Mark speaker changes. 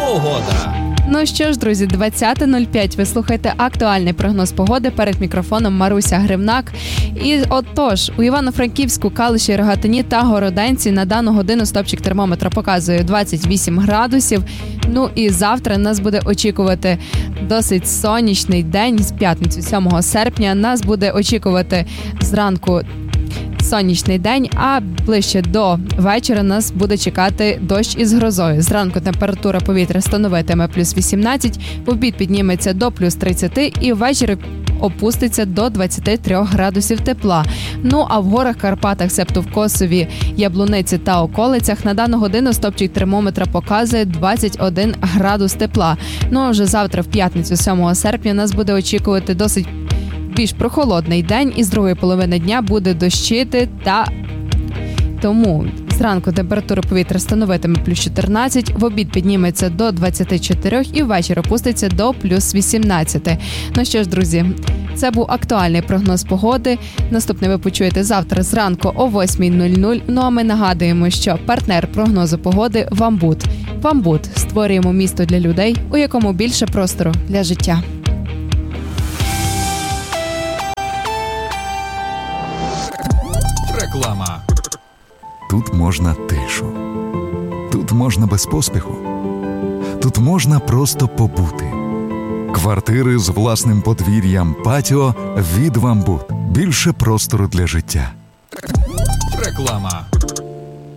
Speaker 1: Погода.
Speaker 2: Ну що ж, друзі, 20.05. Ви слухаєте актуальний прогноз погоди. Перед мікрофоном Маруся Гривнак. І отож, у Івано-Франківську, Калуші, Рогатині та Городенці на дану годину стопчик термометра показує 28 градусів. Ну і завтра нас буде очікувати досить сонячний день. З п'ятниці, 7 серпня, нас буде очікувати зранку сонячний день, а ближче до вечора нас буде чекати дощ із грозою. Зранку температура повітря становитиме плюс 18, в обід підніметься до плюс 30 і ввечері опуститься до 23 градусів тепла. Ну а в горах Карпатах, себто в Косові, Яблуниці та околицях на дану годину стопчик термометра показує 21 градус тепла. Ну а вже завтра, в п'ятницю, 7 серпня, нас буде очікувати досить більш прохолодний день, і з другої половини дня буде дощити, та тому зранку температура повітря становитиме плюс 14, в обід підніметься до 24 і ввечері опуститься до плюс 18. Ну що ж, друзі, це був актуальний прогноз погоди. Наступне ви почуєте завтра зранку о 8:00. Ну а ми нагадуємо, що партнер прогнозу погоди – Вамбут. Вамбут. Створюємо місто для людей, у якому більше простору для життя.
Speaker 1: Реклама.
Speaker 3: Тут можна тишу. Тут можна без поспіху. Тут можна просто побути. Квартири з власним подвір'ям, патіо від Вамбут. Більше простору для життя.
Speaker 1: Реклама.